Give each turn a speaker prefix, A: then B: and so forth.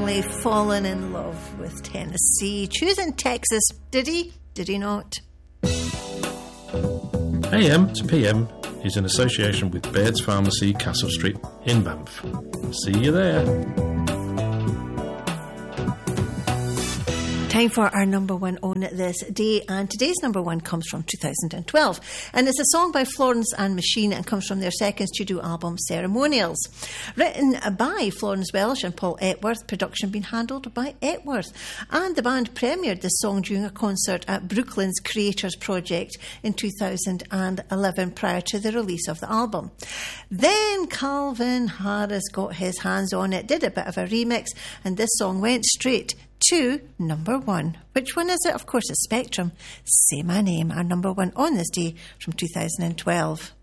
A: Marley fallen in love with Tennessee, choosing Texas. Did he? Did he not?
B: AM to PM is in association with Baird's Pharmacy, Castle Street in Banff. See you there.
A: Time for our number one on this day, and today's number one comes from 2012, and it's a song by Florence and Machine and comes from their second studio album Ceremonials. Written by Florence Welsh and Paul Epworth, production being handled by Epworth, and the band premiered this song during a concert at Brooklyn's Creators Project in 2011 prior to the release of the album. Then Calvin Harris got his hands on it, did a bit of a remix, and this song went straight to number one. Which one is it? Of course, it's Spectrum. Say My Name, our number one on this day from 2012.